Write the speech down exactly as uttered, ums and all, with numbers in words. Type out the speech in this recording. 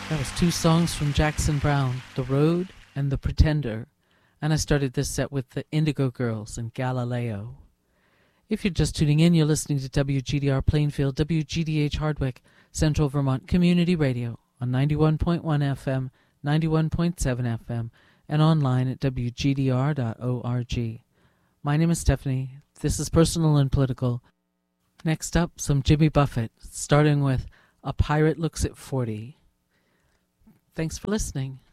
That was two songs from Jackson Browne, The Road and The Pretender. And I started this set with the Indigo Girls and Galileo. If you're just tuning in, you're listening to W G D R Plainfield, W G D H Hardwick, Central Vermont Community Radio on ninety-one point one F M, ninety-one point seven F M, and online at W G D R dot org. My name is Stephanie. This is Personal and Political. Next up, some Jimmy Buffett, starting with A Pirate Looks at forty. Thanks for listening.